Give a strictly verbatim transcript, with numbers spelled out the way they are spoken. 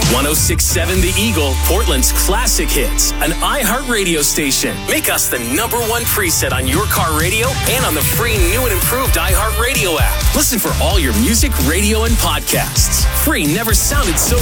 one oh six point seven The Eagle, Portland's classic hits, an iHeart radio station. Make us the number one preset on your car radio and on the free new and improved iHeart Radio app. Listen for all your music, radio, and podcasts. Free never sounded so